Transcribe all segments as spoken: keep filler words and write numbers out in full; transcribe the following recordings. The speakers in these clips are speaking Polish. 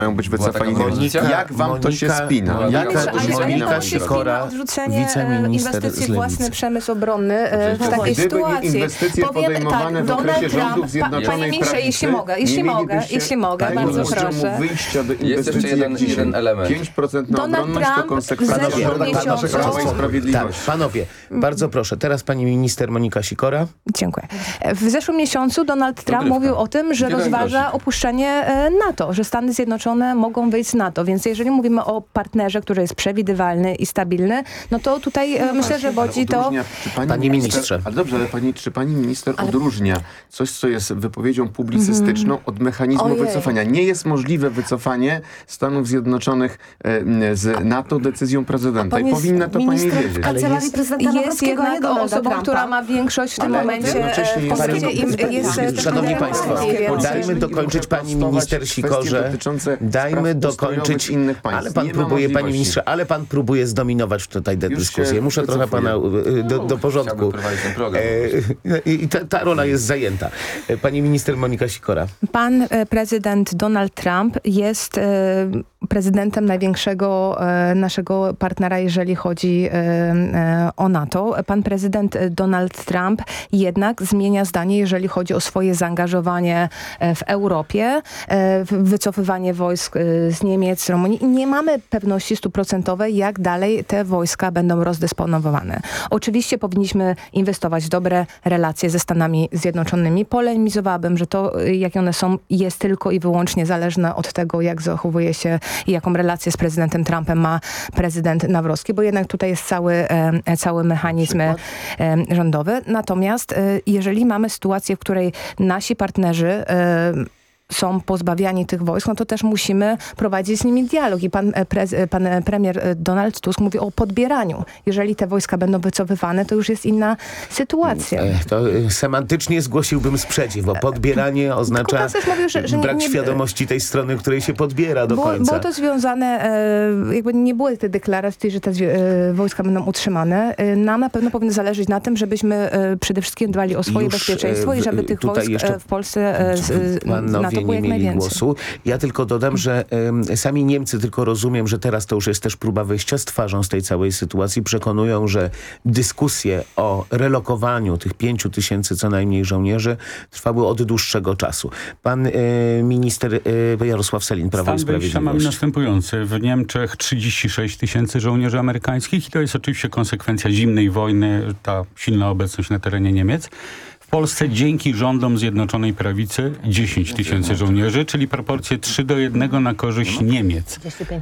mają być wycofani. Monika, Jak wam Monika, to się spina? Monika, Jak Monika, to się Monika, spina? Monika Sikora, odrzucenie wiceminister inwestycji z w własny Lewicy. przemysł obronny w takiej Gdyby sytuacji. inwestycje podejmowane w okresie rządów Zjednoczonej Panie ministrze, Prawicy, jeśli mogę, jeśli nie mogę, mielibyście jeśli mogę, tego bardzo poziomu proszę. wyjścia do Jest inwestycji jeszcze jeden, jak dzisiaj. jeden element. pięć procent na Donald obronność to Trump konsekwencja w zeszłym rządów miesiącu- Prawa i Tak, Sprawiedliwości. panowie, bardzo proszę. Teraz pani minister Monika Sikora. Dziękuję. W zeszłym miesiącu Donald Trump Dogrywka. mówił o tym, że Jeden rozważa grosik. opuszczenie e, NATO, że Stany Zjednoczone mogą wyjść z NATO. Więc jeżeli mówimy o partnerze, który jest przewidywalny i stabilny, no to tutaj e, myślę, że bodzi to... Odróżnia, czy pani Panie minister, ministrze. Ale dobrze, ale pani, czy pani minister odróżnia coś, co jest wypowiedzią publicystyczną od mechanizmu Ojej. wycofania? Nie jest możliwe wycofanie Stanów Zjednoczonych e, z NATO decyzją prezydenta. Pan I jest powinna to pani ministrem wiedzieć. w Kancelarii jest- Prezydenta Jest Nawrockiego, a nie jednak Donalda osobą, Trumpa. która ma większość w tym Ale momencie jednocześnie e, w jest- Polsce i Pani- jest Szanowni e, Państwo, więc- dajmy dokończyć pani minister Sikorze. dotyczące Dajmy spraw dokończyć. ustrojowych innych państw. Ale pan Nie ma próbuje, panie możliwości. ministrze, ale pan próbuje zdominować tutaj tę Już dyskusję. się Muszę trochę pana y, do, do porządku. Chciałby prowadzić ten program. E, I ta, ta rola jest zajęta. E, Pani minister Monika Sikora. Pan e, prezydent Donald Trump jest e, prezydentem największego e, naszego partnera, jeżeli chodzi e, e, o NATO. Pan prezydent e, Donald Trump jednak zmienia zdanie, jeżeli chodzi o swoje zaangażowanie e, w Europie, e, w wycofywanie wojsk e, z Niemiec, z Rumunii. Nie mamy pewności stuprocentowej, jak dalej te wojska będą rozdysponowane. Oczywiście powinniśmy inwestować w dobre relacje ze Stanami Zjednoczonymi. Polemizowałabym, że to, jakie one są, jest tylko i wyłącznie zależne od tego, jak zachowuje się i jaką relację z prezydentem Trumpem ma prezydent Nawrocki, bo jednak tutaj jest cały, e, cały mechanizm e, rządowy. Natomiast e, jeżeli mamy sytuację, w której nasi partnerzy e, są pozbawiani tych wojsk, no to też musimy prowadzić z nimi dialog. I pan, e, prez, e, pan e, premier e, Donald Tusk mówi o podbieraniu. Jeżeli te wojska będą wycofywane, to już jest inna sytuacja. E, To y, semantycznie zgłosiłbym sprzeciw, bo podbieranie oznacza pan też mówił, że- że nie- brak nie- świadomości tej strony, której się podbiera do Było, końca. było to związane, e, jakby nie były te deklaracji, że te e, wojska będą utrzymane. E, nam na pewno powinno zależeć na tym, żebyśmy e, przede wszystkim dbali o swoje Już, bezpieczeństwo e, i żeby w- tych tutaj wojsk jeszcze e, w Polsce e, z, z, Panowie na to było nie jak mieli najwięcej. głosu. Ja tylko dodam, że em, sami Niemcy, tylko rozumiem, że teraz to już jest też próba wyjścia z twarzą z tej całej sytuacji, przekonują, że dyskusje o relokowaniu tych pięciu tysięcy co najmniej żołnierzy trwały od dłuższego czasu. Pan e, minister e, Jarosław Sellin, Prawo i Stan wyjścia mamy Sprawiedliwość. następujący. W Niemczech trzydzieści sześć tysięcy żołnierzy amerykańskich i to jest oczywiście konsekwencja zimnej wojny, ta silna obecność na terenie Niemiec. W Polsce dzięki rządom Zjednoczonej Prawicy dziesięć tysięcy żołnierzy, czyli proporcje trzy do jednego na korzyść Niemiec.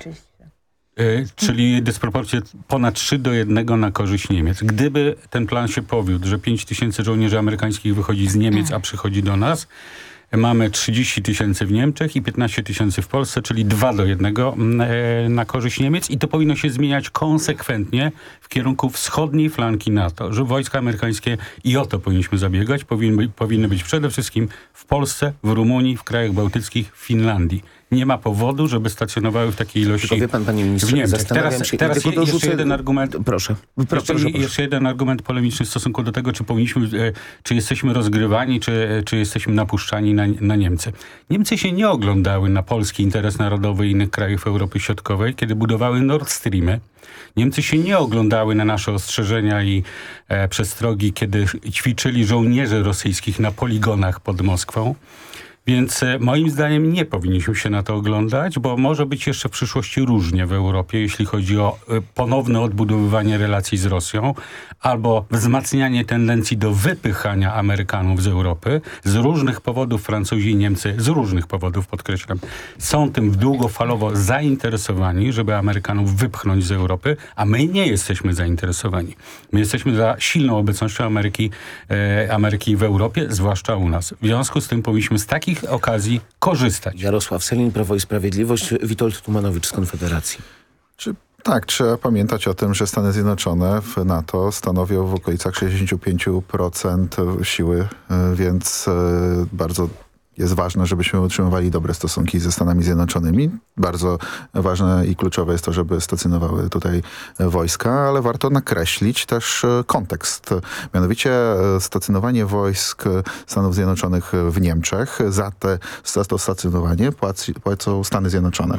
Y, czyli dysproporcje ponad trzy do jednego na korzyść Niemiec. Gdyby ten plan się powiódł, że pięć tysięcy żołnierzy amerykańskich wychodzi z Niemiec, a przychodzi do nas, mamy trzydzieści tysięcy w Niemczech i piętnaście tysięcy w Polsce, czyli dwa do jednego e, na korzyść Niemiec i to powinno się zmieniać konsekwentnie w kierunku wschodniej flanki NATO, że wojska amerykańskie i o to powinniśmy zabiegać, powinny, powinny być przede wszystkim w Polsce, w Rumunii, w krajach bałtyckich, w Finlandii. Nie ma powodu, żeby stacjonowały w takiej ilości Tylko wie pan, panie ministrze, w Niemczech. zastanawiam Teraz, się... teraz tylko je, dorzucę- jeszcze jeden argument. Proszę. Pro, Jeszcze, proszę, proszę. jeszcze jeden argument polemiczny w stosunku do tego, czy powinniśmy, e, czy jesteśmy rozgrywani, czy, czy jesteśmy napuszczani na, na Niemcy. Niemcy się nie oglądały na polski interes narodowy i innych krajów Europy Środkowej, kiedy budowały Nord Streamy. Niemcy się nie oglądały na nasze ostrzeżenia i e, przestrogi, kiedy ćwiczyli żołnierzy rosyjskich na poligonach pod Moskwą. Więc e, moim zdaniem nie powinniśmy się na to oglądać, bo może być jeszcze w przyszłości różnie w Europie, jeśli chodzi o e, ponowne odbudowywanie relacji z Rosją albo wzmacnianie tendencji do wypychania Amerykanów z Europy. Z różnych powodów Francuzi i Niemcy, z różnych powodów podkreślam, są tym długofalowo zainteresowani, żeby Amerykanów wypchnąć z Europy, a my nie jesteśmy zainteresowani. My jesteśmy za silną obecnością Ameryki, e, Ameryki w Europie, zwłaszcza u nas. W związku z tym powinniśmy z takich okazji korzystać. Jarosław Sellin, Prawo i Sprawiedliwość, Witold Tumanowicz z Konfederacji. Czy, tak, trzeba pamiętać o tym, że Stany Zjednoczone w NATO stanowią w okolicach sześćdziesiąt pięć procent siły, więc bardzo jest ważne, żebyśmy utrzymywali dobre stosunki ze Stanami Zjednoczonymi. Bardzo ważne i kluczowe jest to, żeby stacjonowały tutaj wojska, ale warto nakreślić też kontekst. Mianowicie stacjonowanie wojsk Stanów Zjednoczonych w Niemczech, za, te, za to stacjonowanie płaci, płacą Stany Zjednoczone.